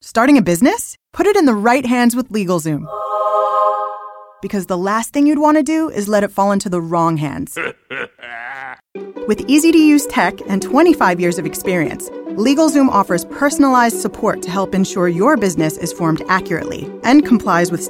Starting a business? Put it in the right hands with LegalZoom. Because the last thing you'd want to do is let it fall into the wrong hands. With easy-to-use tech and 25 years of experience, LegalZoom offers personalized support to help ensure your business is formed accurately and complies with